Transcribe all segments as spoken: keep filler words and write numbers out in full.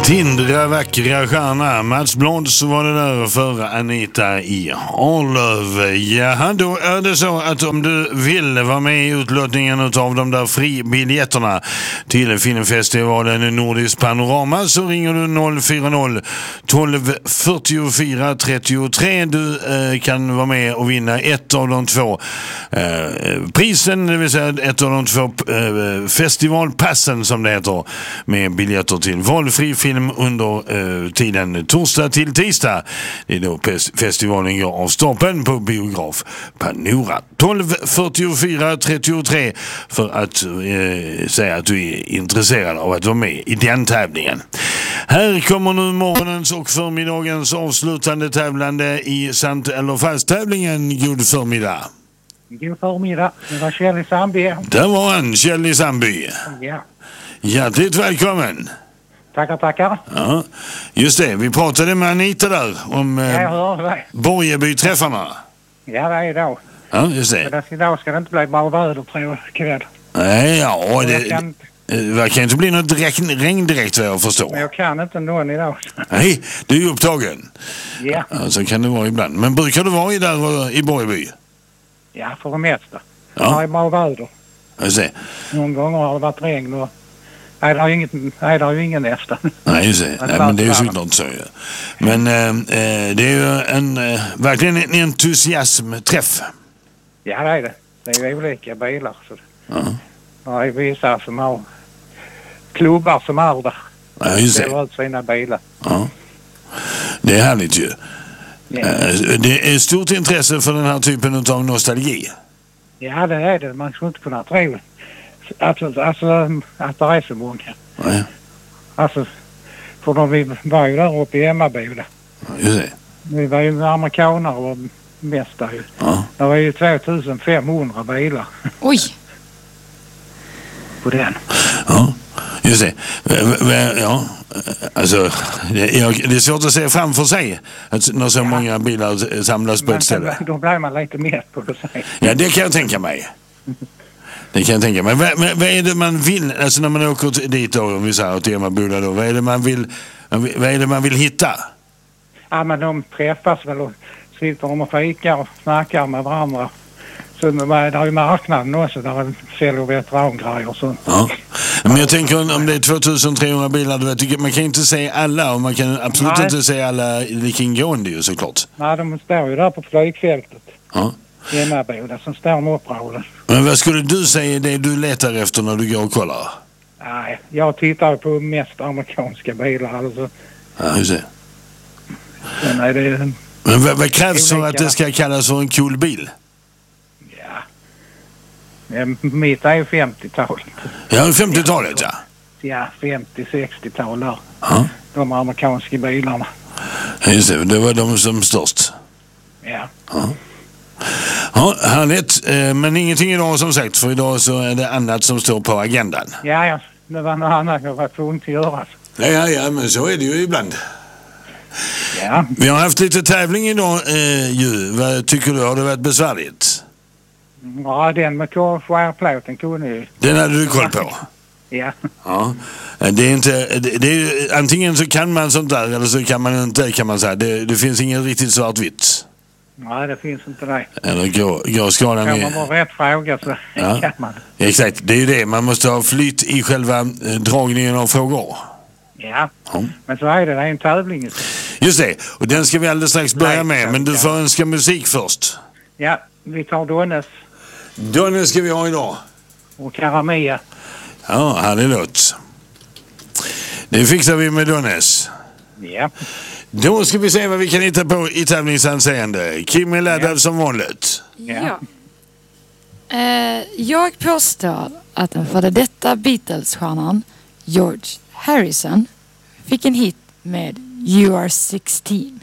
Tindra vackra stjärna. Mats Blond så var det där för Anita i Arlöv. Ja, då är det så att om du vill vara med i utlottningen av de där fribiljetterna till filmfestivalen Nordisk Panorama så ringer du noll fyra noll tolv fyrtiofyra trettiotre. Du eh, kan vara med och vinna ett av de två eh, prisen, det vill säga ett av de två eh, festivalpassen som det heter, med biljetter till valfri film under eh, tiden torsdag till tisdag. Det är då festivalen går av stapeln på biograf Panora. tolv fyrtiofyra trettiotre för att eh, säga att du är intresserad av att vara med i den tävlingen. Här kommer nu morgonens och förmiddagens avslutande tävlande i sant eller fast tävlingen. God förmiddag. God förmiddag. Det var Kjell i Sandby. Det var han, Kjell i Sandby. Ja. Hjärtligt välkommen. Tackar, tackar. Ja, just det. Vi pratade med Anita där om eh, jag hörde det. Borgeby-träffarna. Ja, det är idag. Ja, just det. Men idag ska det inte bli bara väder, tror jag, kväll. Nej, ja, det, Jag kan, det verkar inte bli något direkt, regn direkt, vad jag förstår. men jag kan inte någon idag. Nej, du är ju upptagen. Ja. Ja, så kan det vara ibland. Men brukar du vara i där i Borgeby? Ja, för det mesta. Ja. Det är bara väder. Jag ser. Någon gånger har det varit regn och... Nej, det är inget, nej, det är ju ingen nästan. Nej, just det. Nej, men det är ju såklart så. Ja. Men eh, det är ju en, eh, verkligen en entusiasmträff. Ja, det är det. Det är ju olika bilar. Så Ja. det är vissa som har klubbar som är där. Ja, just Det det. är ut sina bilar. Ja. Det är härligt ju. Ja. Eh, Det är stort intresse för den här typen av nostalgi. Ja, det är det. Man skulle inte kunna tro att, alltså, att det är så många. Nej, Alltså, för då vi var ju där uppe i Emmaboda. ja, just det. Vi var ju amerikaner och mest där ju. Ja. Det var ju tvåtusenfemhundra bilar Oj, på den. Ja, just det. V- v- Ja, alltså det är, det är svårt att se framför sig att när så Ja. många bilar samlas på Men ett ställe. då blir man lite mätt på det sig. Ja, det kan jag tänka mig. Det kan jag tänka mig. Vad, vad vad är det man vill, alltså när man åker till- dit då, om vi säger till Emmaboda då, vad är det man vill, vad är det man vill hitta? Ja, men de träffas väl och sitter de och fikar och snackar med varandra. Så det är ju marknaden också där de säljer veterangrejer och sånt. Ja. Men jag tänker om det är tvåtusentrehundra bilar, du vet, man kan ju inte se alla och man kan absolut Nej. inte se alla lika ingående ju såklart. Nej, de står ju där på flygfältet. Ja. I Emmaboda som står med uppråden. Men vad skulle du säga är det du letar efter när du går och kollar? Nej, jag tittar på mest amerikanska bilar alltså. Ja, just det. Sen är det... Men vad, vad krävs för Olika. att det ska kallas för en cool bil? Ja. Men mitt är ju femtiotalet. Ja, femtiotalet, ja. Ja, femtio-sextiotal där. Ja, De amerikanska bilarna. just det. Det var de som störst. Ja. Ja, härligt. Eh, Men ingenting idag som sagt, för idag så är det annat som står på agendan. Ja, ja. Det var något annat jag var tvungen att göra. Ja, ja, ja, men så är det ju ibland. Ja. Vi har haft lite tävling idag eh, ju. Vad tycker du? Har det varit besvärligt? Ja, den med skärplåten kunde ju. Den hade du koll på? Ja. Ja. Det är inte, det, det är, antingen så kan man sånt där eller så kan man inte, kan man säga. Det, det finns inget riktigt svartvitt. Nej, det finns inte det. Eller grå, gråskalan Kan man är... bara rätt fråga så Ja. kan man. Exakt, det är ju det. Man måste ha flytt i själva eh, dragningen av frågor. Ja. Ja. Men så är det, det är en tävling. Just det, och den ska vi alldeles strax börja Nej, med. Men du ja. får önska musik först. Ja, vi tar Donnes Den ska vi ha idag. och Karamia. Ja, härlig låt. Det fixar vi med Donnes. Ja. Då ska vi se vad vi kan hitta på i tävlingsanseende. Kim är laddad Ja. som vanligt. ja. Eh, jag påstår att den före detta Beatles-stjärnan George Harrison fick en hit med You Are sexton.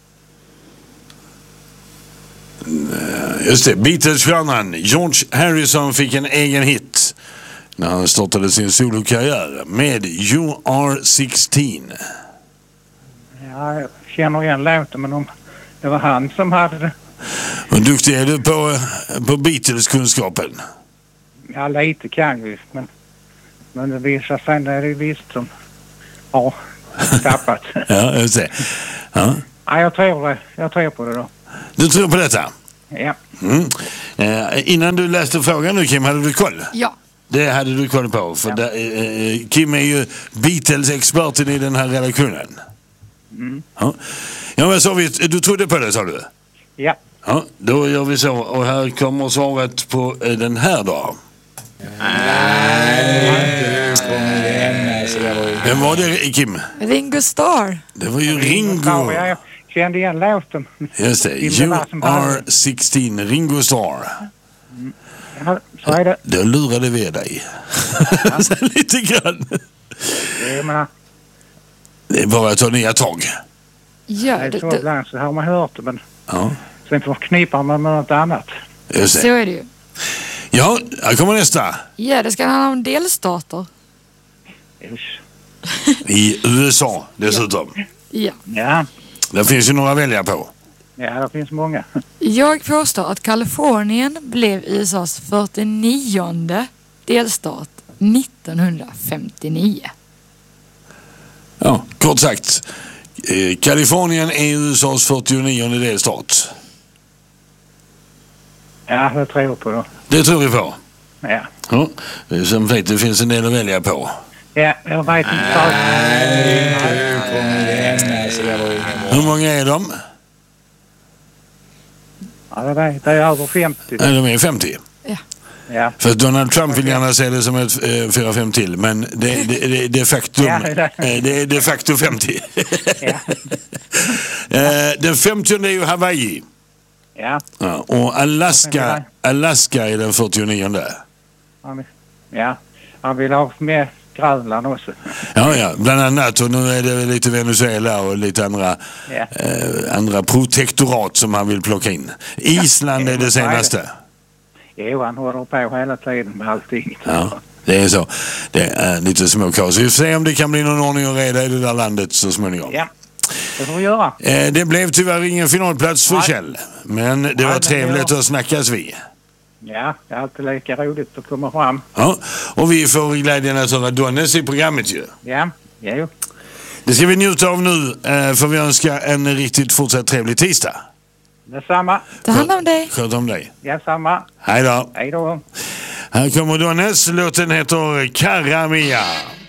Just det, Beatles-stjärnan George Harrison fick en egen hit när han startade sin solokarriär med You Are sexton. Ja, jag känner igen låten, men om det var han som hade det. Hur duktig är du på, på Beatles-kunskapen? Ja, lite kan vi, men, men det visar sig när det är visst som ja, tappat. Ja, just det. Ja. Ja, jag tror det. Jag tror på det då. Du tror på detta? Ja. Mm. Eh, innan du läste frågan nu, Kim, hade du koll? Ja. Det hade du koll på. För Ja. där, eh, Kim är ju Beatles-experten i den här redaktionen. Mm. Ja. Ja, men så vi, du trodde på det, sa du? Ja. Ja, då gör vi så. Och här kommer svaret på eh, den här då. Vem var det, Kim? Ringo Starr. Det var ju Ja, Ringo. jag kände igen låten. Just det. You are sexton, Ringo Starr. Ja, så är det. Då lurade vi dig. Så lite grann. Jag menar, Det är bara att ta nya tag. Ja, det är det, så det, ibland så har man hört det, men Ja, sen förknippar man med något annat. just så det. är det ju. Ja, här kommer nästa. Ja, det ska handla om delstater. Usch. I U S A dessutom. Ja. Ja, Där finns ju några att välja på. ja, det finns många. Jag påstår att Kalifornien blev U S As fyrtionionde delstat nittonhundrafemtionio. Ja, kort sagt. Eh, Kalifornien är U S As fyrtionionde delstat. Ja, det tror jag på då. Det tror vi på. Ja. Ja, som vet, det finns en del att välja på. Ja, jag vet inte. Hur många är de? Ja, det är, det är över femtio. Nej, de är femtio. Ja. För Donald Trump vill gärna se det som ett eh, fyra fem till, men det, det, det, det är faktum, Ja, det eh, det är de facto femtio. Ja. eh, den femtionde är ju Hawaii. Ja. Ja, och Alaska, Alaska är den fyrtionionde. Han, ja. Han vill ha med Grönland också. Ja, ja, bland annat. Och nu är det lite Venezuela och lite andra, Ja. eh, andra protektorat som han vill plocka in. Island är det senaste. Jo, han håller på hela tiden med allting. Ja, det är så. Det är lite småkaos. Vi får se om det kan bli någon ordning och reda i det där landet så småningom. Ja, det får vi göra. Eh, det blev tyvärr ingen finalplats för Nej. Kjell. Men det Nej, var men trevligt det var- att snackas vid. Ja, det är alltid lika roligt att komma fram. Ja, och vi får glädjen att höra Donnes i programmet ju. Ja, jo. Det ska vi njuta av nu, eh, för vi önskar en riktigt fortsatt trevlig tisdag. Detsamma. Ta hand om dig. Sköt om dig. Ja, samma. Hej då. Hej då. Här kommer Donnes. Låten heter Cara Mia.